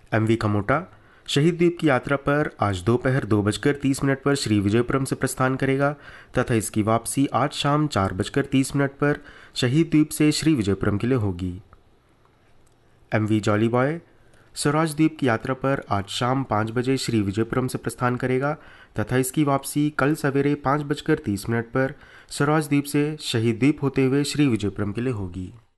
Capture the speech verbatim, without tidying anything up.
M we खमोटा शहीद द्वीप की यात्रा पर आज दोपहर दो बजकर तीस मिनट पर श्री विजयपुरम से प्रस्थान करेगा तथा इसकी वापसी आज शाम चार बजकर तीस मिनट पर शहीद द्वीप से श्री विजयपुरम के लिए होगी। M we jolly boy Swaraj द्वीप की यात्रा पर आज शाम पाँच बजे श्री विजयपुरम से प्रस्थान करेगा तथा इसकी वापसी कल सवेरे पाँच बजकर तीस मिनट पर स्वराज द्वीप से शहीद द्वीप होते हुए श्री विजयपुरम के लिए होगी।